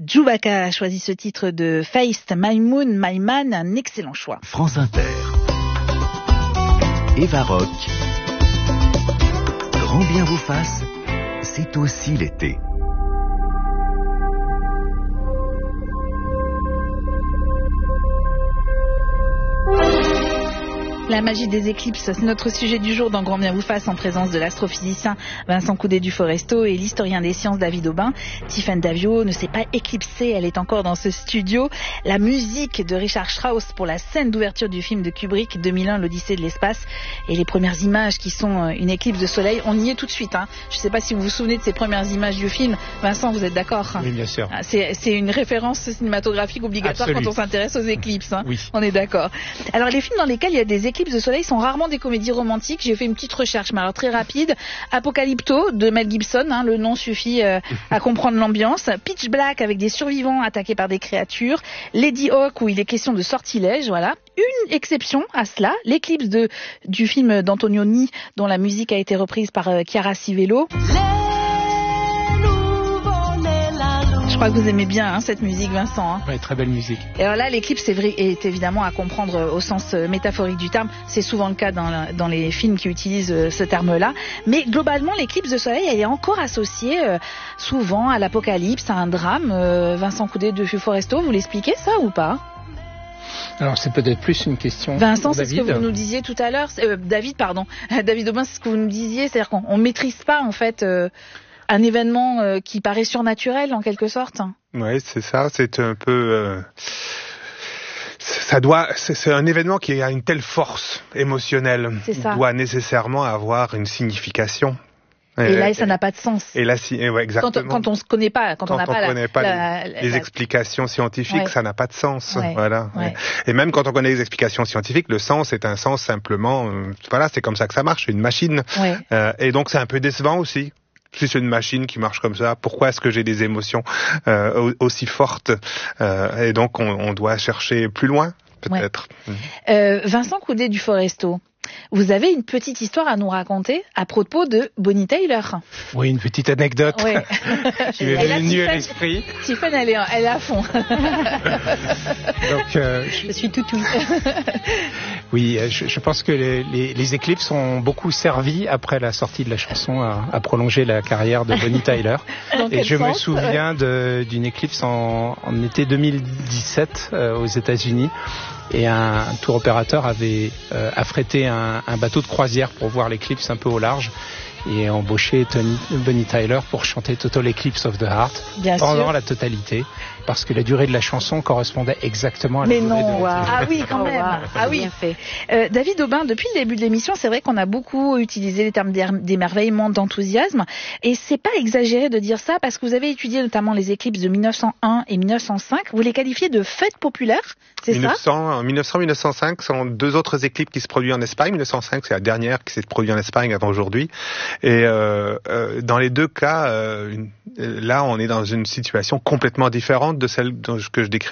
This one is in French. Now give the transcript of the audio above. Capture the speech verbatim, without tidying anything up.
Djoubaka a choisi ce titre de Feist, My Moon, My Man, un excellent choix. France Inter. Eva Rock. Grand bien vous fasse, c'est aussi l'été. La magie des éclipses, c'est notre sujet du jour dans Grand Bien vous fasse, en présence de l'astrophysicien Vincent Coudet du Foresto et l'historien des sciences David Aubin. Tiffaine Davio ne s'est pas éclipsée, elle est encore dans ce studio. La musique de Richard Strauss pour la scène d'ouverture du film de Kubrick, deux mille un, l'Odyssée de l'espace, et les premières images qui sont une éclipse de soleil. On y est tout de suite. Hein. Je ne sais pas si vous vous souvenez de ces premières images du film. Vincent, vous êtes d'accord? Oui, bien sûr. C'est, c'est une référence cinématographique obligatoire. Absolue. Quand on s'intéresse aux éclipses. Hein. Oui. On est d'accord. Alors les films dans lesquels il y a des éclipses de soleil sont rarement des comédies romantiques. J'ai fait une petite recherche, mais alors très rapide. Apocalypto de Mel Gibson, hein, le nom suffit euh, à comprendre l'ambiance. Pitch Black avec des survivants attaqués par des créatures. Lady Hawk où il est question de sortilège, voilà. Une exception à cela, l'éclipse de, du film d'Antonioni dont la musique a été reprise par euh, Chiara Sivello. Je crois que vous aimez bien hein, cette musique, Vincent. Hein. Oui, très belle musique. Et alors là, l'éclipse est, vrai, est évidemment à comprendre au sens métaphorique du terme. C'est souvent le cas dans, dans les films qui utilisent ce terme-là. Mais globalement, l'éclipse de soleil, elle est encore associée euh, souvent à l'apocalypse, à un drame. Euh, Vincent Coudet de Foresto, vous l'expliquez ça ou pas ? Alors c'est peut-être plus une question. Vincent, c'est ce que vous nous disiez tout à l'heure. Euh, David, pardon. David Aubin, c'est ce que vous nous disiez. C'est-à-dire qu'on ne maîtrise pas en fait... Euh, un événement euh, qui paraît surnaturel en quelque sorte. Oui, c'est ça. C'est un peu. Euh, ça doit. C'est, c'est un événement qui a une telle force émotionnelle. C'est ça. Doit nécessairement avoir une signification. Et, et là, et, ça n'a pas de sens. Et là, si, et ouais, exactement. Quand, quand on se connaît pas, quand, quand on n'a pas, la, pas la, les, la, les la... explications scientifiques, ouais. Ça n'a pas de sens. Ouais. Voilà. Ouais. Et même quand on connaît les explications scientifiques, le sens est un sens simplement. Euh, voilà, c'est comme ça que ça marche. C'est une machine. Ouais. Euh, et donc, c'est un peu décevant aussi. Si c'est une machine qui marche comme ça, pourquoi est-ce que j'ai des émotions euh, aussi fortes euh, Et donc, on, on doit chercher plus loin, peut-être. Ouais. Mmh. Euh, Vincent Coudet du Foresto, vous avez une petite histoire à nous raconter à propos de Bonnie Tyler. Oui, une petite anecdote ouais. qui m'est venue à l'esprit. Tiffaine, elle est, elle est à fond. Donc, euh, je... je suis tout tout. Oui, je, je pense que les, les, les éclipses ont beaucoup servi, après la sortie de la chanson, à, à prolonger la carrière de Bonnie Tyler. Et je sens, me souviens de, d'une éclipse en, en été deux mille dix-sept euh, aux États-Unis. Et un tour opérateur avait euh, affrété un, un bateau de croisière pour voir l'éclipse un peu au large et embauché Tony, Bonnie Tyler pour chanter Total Eclipse of the Heart Bien pendant sûr. La totalité, parce que la durée de la chanson correspondait exactement à la Mais durée non, de wow. Ah oui, quand même. Oh, wow. Ah oui. Bien fait. Euh, David Aubin, depuis le début de l'émission, c'est vrai qu'on a beaucoup utilisé les termes d'émerveillement, d'enthousiasme, et c'est pas exagéré de dire ça parce que vous avez étudié notamment les éclipses de mille neuf cent un et mille neuf cent cinq. Vous les qualifiez de fêtes populaires, c'est mille neuf cents, ça mille neuf cents mille neuf cent cinq sont deux autres éclipses qui se produisent en Espagne. mille neuf cent cinq, c'est la dernière qui s'est produite en Espagne avant aujourd'hui. Et euh, euh, dans les deux cas, euh, une, là, on est dans une situation complètement différente de celle que je décris